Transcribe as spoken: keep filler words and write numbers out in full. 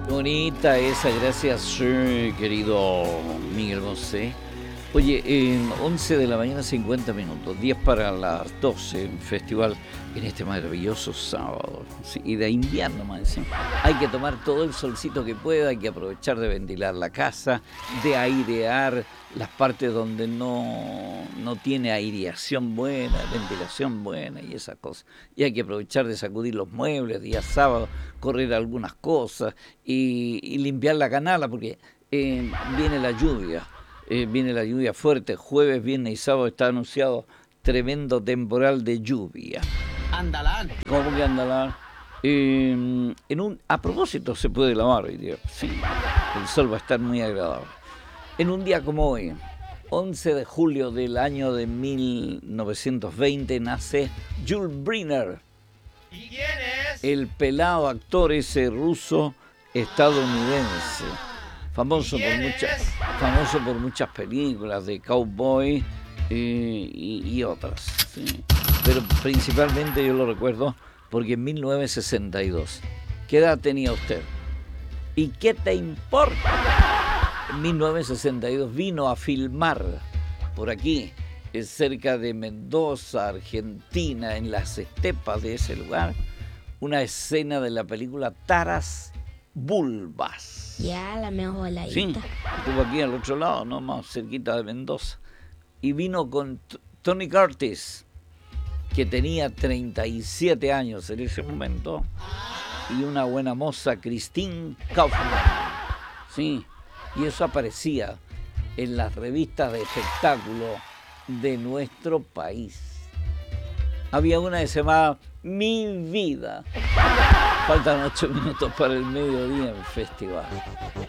Bonita esa, gracias, sí, querido Miguel Bosé. Oye, en once de la mañana, cincuenta minutos, diez para las doce, en festival en este maravilloso sábado, sí, y de invierno, más encima. Hay que tomar todo el solcito que pueda, hay que aprovechar de ventilar la casa, de airear las partes donde no, no tiene aireación buena, ventilación buena y esas cosas. Y hay que aprovechar de sacudir los muebles, día sábado, correr algunas cosas y, y limpiar la canala, porque eh, viene la lluvia. Eh, viene la lluvia fuerte, jueves, viernes y sábado está anunciado tremendo temporal de lluvia. Andalán. ¿Cómo que andalán? Eh, en un, a propósito, se puede lavar hoy día. Sí, el sol va a estar muy agradable. En un día como hoy, once de julio del año de mil novecientos veinte, nace Jules Briner. ¿Y quién es? El pelado actor ese ruso estadounidense. Famoso por muchas, famoso por muchas películas de cowboy eh, y, y otras, sí. Pero principalmente yo lo recuerdo porque en mil novecientos sesenta y dos, ¿qué edad tenía usted? ¿Y qué te importa? En mil novecientos sesenta y dos vino a filmar por aquí, cerca de Mendoza, Argentina, en las estepas de ese lugar, una escena de la película Taras Bulbas. Ya, la mejor la Sí, estuvo aquí al otro lado, no más cerquita de Mendoza. Y vino con T- Tony Curtis, que tenía treinta y siete años en ese momento, y una buena moza, Christine Kaufman. Sí, y eso aparecía en las revistas de espectáculo de nuestro país. Había una que se llamaba Mi Vida. Faltan ocho minutos para el mediodía en el festival.